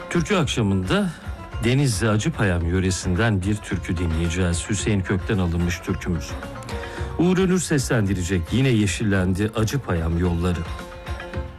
Türkü akşamında Denizli Acıpayam yöresinden bir türkü dinleyeceğiz. Hüseyin Kök'ten alınmış türkümüz. Uğur Önür seslendirecek. Yine yeşillendi Acıpayam yolları.